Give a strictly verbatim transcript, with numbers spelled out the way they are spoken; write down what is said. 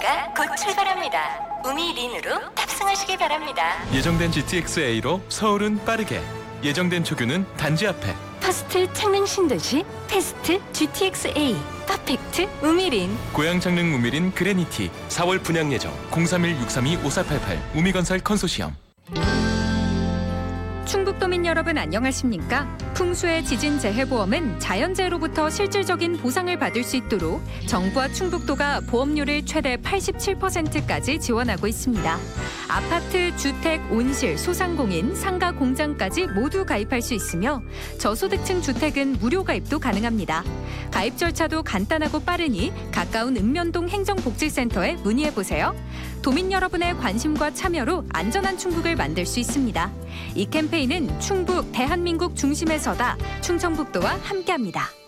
지티엑스가 곧 출발합니다. 우미린으로 탑승하시기 바랍니다. 예정된 지티엑스에이로 서울은 빠르게, 예정된 초규는 단지 앞에. 퍼스트 창릉 신도시 테스트 지티엑스에이 퍼펙트 우미린. 고양 창릉 우미린 그레니티 사월 분양 예정. 공삼일 육삼이 오사팔팔 우미건설 컨소시엄. 충북도민 여러분 안녕하십니까? 풍수의 지진재해보험은 자연재해로부터 실질적인 보상을 받을 수 있도록 정부와 충북도가 보험료를 최대 팔십칠 퍼센트까지 지원하고 있습니다. 아파트, 주택, 온실, 소상공인, 상가, 공장까지 모두 가입할 수 있으며 저소득층 주택은 무료 가입도 가능합니다. 가입 절차도 간단하고 빠르니 가까운 읍면동 행정복지센터에 문의해보세요. 도민 여러분의 관심과 참여로 안전한 충북을 만들 수 있습니다. 이 캠페인은 충북, 대한민국 중심에 서다 충청북도와 함께합니다.